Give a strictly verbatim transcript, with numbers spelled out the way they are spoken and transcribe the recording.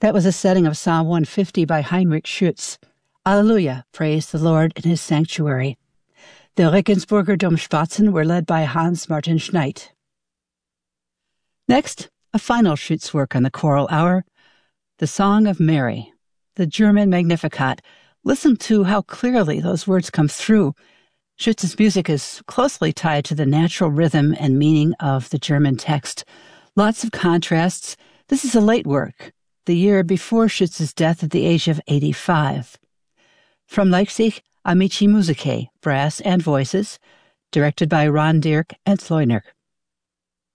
That was a setting of Psalm one fifty by Heinrich Schütz. Alleluia, praise the Lord in his sanctuary. The Regensburger Domspatzen were led by Hans Martin Schneid. Next, a final Schütz work on the choral hour, the Song of Mary, the German Magnificat. Listen to how clearly those words come through. Schütz's music is closely tied to the natural rhythm and meaning of the German text. Lots of contrasts. This is a late work, the year before Schütz's death at the age of eighty-five. From Leipzig, Amici Musicae, brass and voices, directed by Ron Dirk and Sloyner.